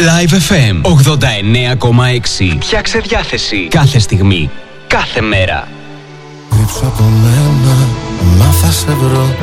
Live FM 89,6. Φτιάξε διάθεση κάθε στιγμή, κάθε μέρα. Κρύψω από μένα, μα θα σε βρω.